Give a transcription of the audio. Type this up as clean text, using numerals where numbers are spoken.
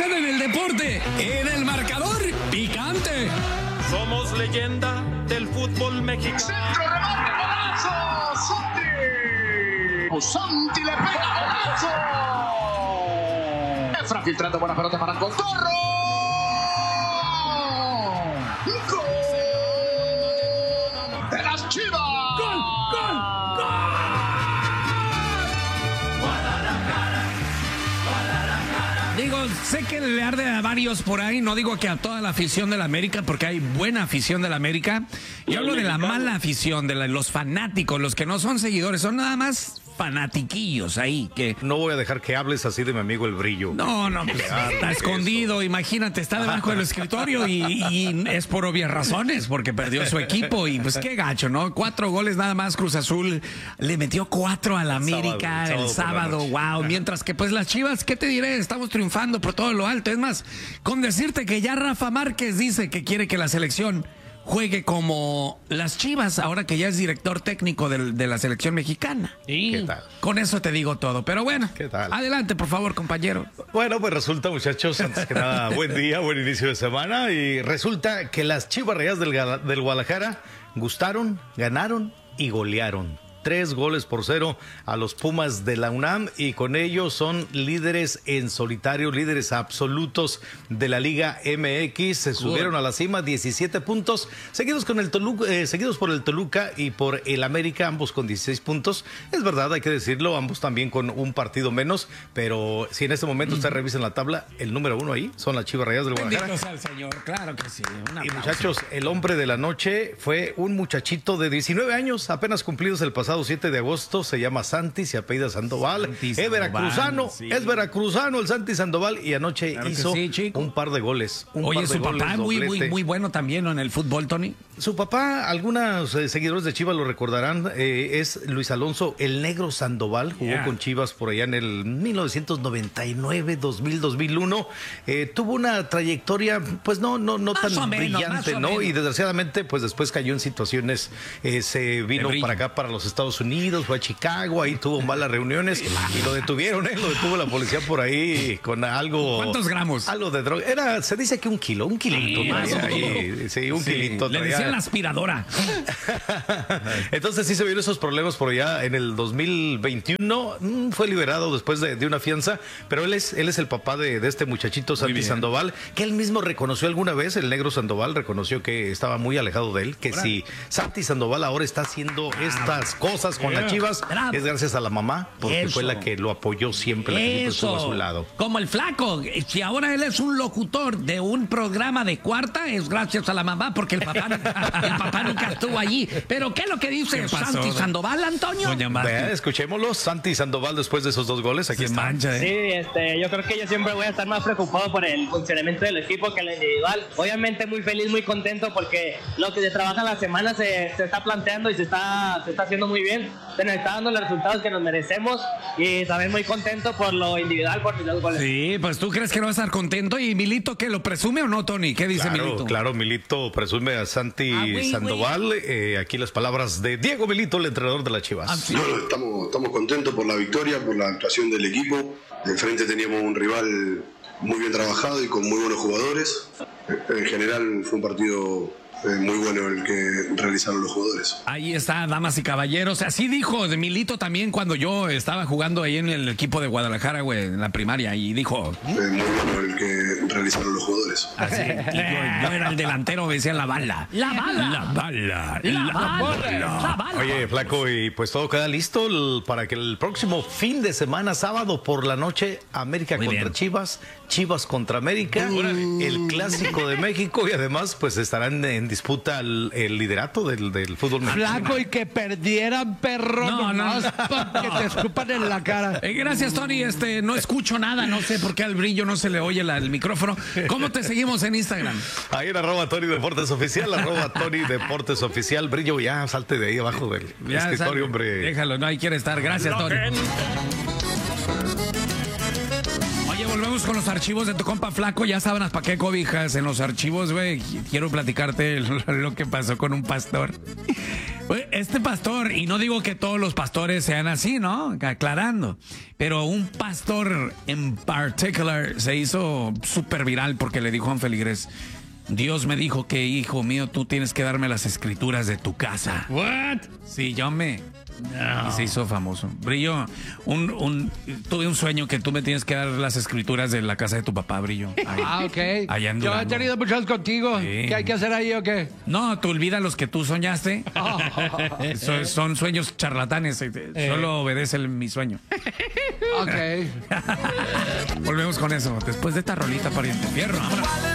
Actualidad en el deporte, en el marcador picante. Somos leyenda del fútbol mexicano. Centro, remate, golazo. Santi le pega golazo. Efra filtrando buena pelota para Cotorro. ¡Gol! ¡De las Chivas! ¡Gol! ¡Gol! ¡Gol! Digo, sé que le arde a varios por ahí, no digo que a toda la afición de la América, porque hay buena afición de la América. Yo hablo de la mala afición, de los fanáticos, los que no son seguidores, son nada más fanatiquillos ahí que... No voy a dejar que hables así de mi amigo el Brillo. No, pues está escondido, imagínate, está debajo del escritorio y es por obvias razones, porque perdió su equipo y pues qué gacho, ¿no? 4 goles nada más, Cruz Azul le metió 4 a la América el sábado, wow. Mientras que pues las Chivas, ¿qué te diré? Estamos triunfando por todo lo alto. Es más, con decirte que ya Rafa Márquez dice que quiere que la selección juegue como las Chivas, ahora que ya es director técnico de la selección mexicana. Y ¿qué tal? Con eso te digo todo. Pero bueno, ¿qué tal? Adelante, por favor, compañero. Bueno, pues resulta, muchachos, antes que nada, buen día, buen inicio de semana. Y resulta que las Chivas Rayadas del Guadalajara gustaron, ganaron y golearon. 3-0 a los Pumas de la UNAM y con ello son líderes en solitario, líderes absolutos de la Liga MX. Se subieron a la cima, 17 puntos, seguidos por el Toluca y por el América, ambos con 16 puntos. Es verdad, hay que decirlo, ambos también con un partido menos, pero si en este momento ustedes revisan la tabla, el número 1 ahí son las Chivas Rayadas del Guadalajara. Bendito sea el Señor, claro que sí. Y muchachos, el hombre de la noche fue un muchachito de 19 años, apenas cumplidos el pasado 7 de agosto, se llama Santi, se apellida Sandoval, es veracruzano, sí. Es veracruzano el Santi Sandoval y anoche hizo un par de goles. Oye, su papá es muy bueno también, ¿no? En el fútbol, Tony. Su papá, algunos seguidores de Chivas lo recordarán, es Luis Alonso, el Negro Sandoval, jugó con Chivas por allá en el 1999, 2000, 2001, tuvo una trayectoria pues no tan brillante, ¿no? Y desgraciadamente pues después cayó en situaciones, se vino para acá, para los Estados Unidos, fue a Chicago, ahí tuvo malas reuniones y lo detuvieron, lo detuvo la policía por ahí con algo. ¿Cuántos gramos? Algo de droga, se dice que un kilito. Sí, un kilito. Le decían la aspiradora. Entonces sí se vieron esos problemas por allá en el 2021, fue liberado después de una fianza, pero él es el papá de este muchachito Santi Sandoval, que él mismo reconoció alguna vez, el Negro Sandoval reconoció que estaba muy alejado de él, que si Santi Sandoval ahora está haciendo estas cosas con las Chivas, es gracias a la mamá, porque fue la que lo apoyó siempre, la que siempre estuvo a su lado. Como el Flaco, si ahora él es un locutor de un programa de cuarta, es gracias a la mamá, porque el papá nunca estuvo allí. Pero ¿qué es lo que dice Santi Sandoval, Antonio? Escuchémoslo, Santi Sandoval después de esos 2 goles, aquí está. Sí, yo creo que yo siempre voy a estar más preocupado por el funcionamiento del equipo que el individual. Obviamente muy feliz, muy contento, porque lo que se trabaja en la semana se está planteando y se está haciendo muy bien. Se nos está dando los resultados que nos merecemos y también muy contento por lo individual, por mis 2 goles. Sí, pues tú crees que no vas a estar contento. ¿Y Milito qué lo presume o no, Tony? ¿Qué dice Milito? Claro, Milito presume a Santi Sandoval. Aquí las palabras de Diego Milito, el entrenador de las Chivas. Estamos contentos por la victoria, por la actuación del equipo. Enfrente teníamos un rival muy bien trabajado y con muy buenos jugadores. En general fue un partido muy bueno el que realizaron los jugadores. Ahí está, damas y caballeros. Así dijo de Milito también cuando yo estaba jugando ahí en el equipo de Guadalajara, güey, en la primaria, y dijo... muy bueno el que realizaron los jugadores. Así, yo era el delantero, me decía la bala. La bala. La bala. La bala. Oye, Flaco, y pues todo queda listo para que el próximo fin de semana, sábado por la noche, América contra Chivas, Chivas contra América, el clásico de México, y además pues estarán en disputa el liderato del fútbol mexicano. Flaco, y que perdieran, perro, que te escupan en la cara. Gracias, Tony. No escucho nada, no sé por qué al Brillo no se le oye el micrófono. ¿Cómo te seguimos en Instagram? Ahí en @Tony Deportes Oficial, @Tony Deportes Oficial. Brillo, ya salte de ahí abajo del escritorio, hombre. Déjalo, no, ahí quiere estar. Gracias, Tony. Oye, volvemos con los archivos de tu compa Flaco. Ya saben para qué cobijas en los archivos, güey. Quiero platicarte lo que pasó con un pastor. este pastor, y no digo que todos los pastores sean así, ¿no? Aclarando, pero un pastor en particular se hizo súper viral porque le dijo a un feligres: Dios me dijo que, hijo mío, tú tienes que darme las escrituras de tu casa. What? Sí, y se hizo famoso. Brillo, tuve un sueño que tú me tienes que dar las escrituras de la casa de tu papá, Brillo. Ok. Allá en Yo he Durango. tenido muchos contigo. Sí. ¿Qué hay que hacer ahí o qué? No, tú olvida los que tú soñaste. Son sueños charlatanes. Solo obedece mi sueño. Ok. Volvemos con eso. Después de esta rolita, pariente. Fierro. Vámonos.